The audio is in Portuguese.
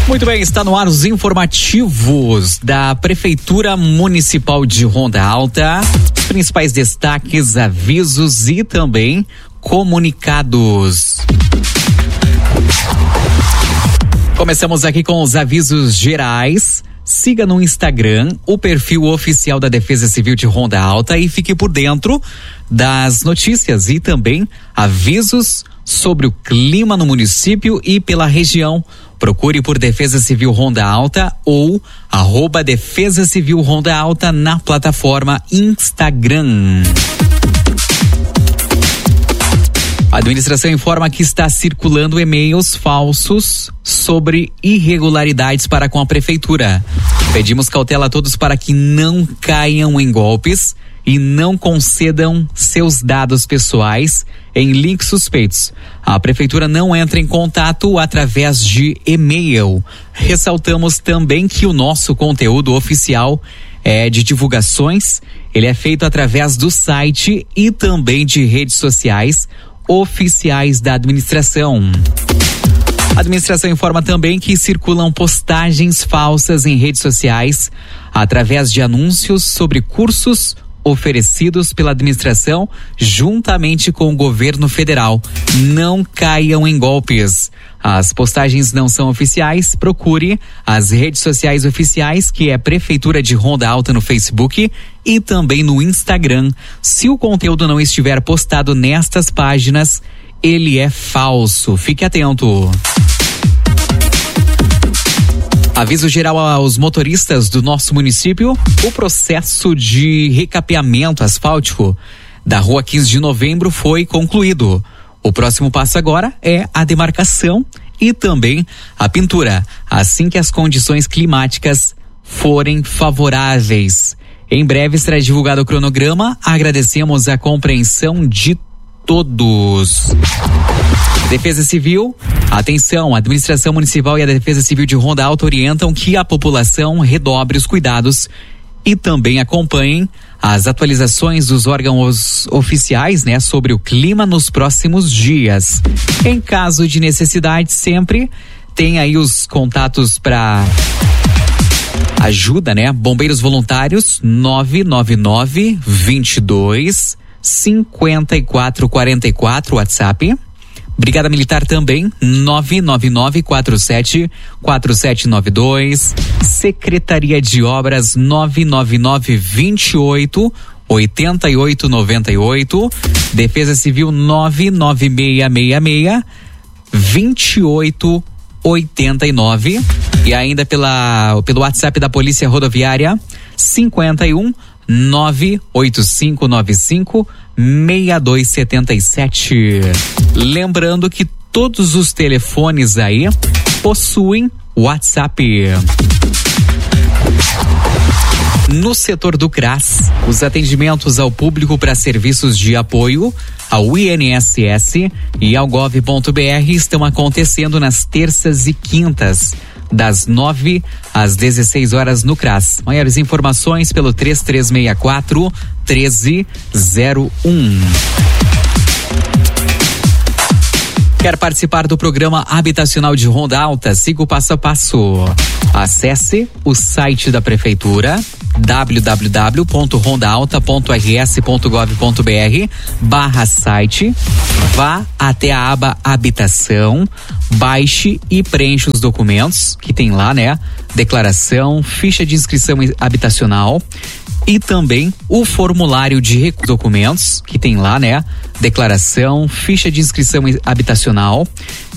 Muito bem, está no ar os informativos da Prefeitura Municipal de Ronda Alta. Os principais destaques, avisos e também comunicados. Começamos aqui com os avisos gerais. Siga no Instagram o perfil oficial da Defesa Civil de Ronda Alta e fique por dentro das notícias e também avisos sobre o clima no município e pela região. Procure por Defesa Civil Ronda Alta ou @Defesa Civil Ronda Alta na plataforma Instagram. A administração informa que está circulando e-mails falsos sobre irregularidades para com a prefeitura. Pedimos cautela a todos para que não caiam em golpes e não concedam seus dados pessoais em links suspeitos. A prefeitura não entra em contato através de e-mail. Ressaltamos também que o nosso conteúdo oficial de divulgações, ele é feito através do site e também de redes sociais oficiais da administração. A administração informa também que circulam postagens falsas em redes sociais através de anúncios sobre cursos oferecidos pela administração juntamente com o governo federal. Não caiam em golpes. As postagens não são oficiais. Procure as redes sociais oficiais, que é Prefeitura de Ronda Alta no Facebook e também no Instagram. Se o conteúdo não estiver postado nestas páginas, ele é falso. Fique atento. Aviso geral aos motoristas do nosso município: o processo de recapeamento asfáltico da Rua 15 de Novembro foi concluído. O próximo passo agora é a demarcação e também a pintura, assim que as condições climáticas forem favoráveis. Em breve será divulgado o cronograma. Agradecemos a compreensão de todos. Defesa Civil, atenção, a administração municipal e a Defesa Civil de Ronda Alta orientam que a população redobre os cuidados e também acompanhem as atualizações dos órgãos oficiais, sobre o clima nos próximos dias. Em caso de necessidade, sempre tem aí os contatos para ajuda, Bombeiros voluntários 999 22 5444 WhatsApp. Brigada Militar também 999474792. Secretaria de Obras 999288898. Defesa Civil 996662889. E ainda pelo WhatsApp da Polícia Rodoviária 51 98595 6277. Lembrando que todos os telefones aí possuem WhatsApp. No setor do CRAS, os atendimentos ao público para serviços de apoio ao INSS e ao gov.br estão acontecendo nas terças e quintas, das 9 às 16 horas no CRAS. Maiores informações pelo 3364-1301. Quer participar do programa habitacional de Ronda Alta? Siga o passo a passo. Acesse o site da Prefeitura www.rondaalta.rs.gov.br/site. Vá até a aba Habitação, baixe e preencha os documentos que tem lá, declaração, ficha de inscrição habitacional e também o formulário de documentos que tem lá, declaração, ficha de inscrição habitacional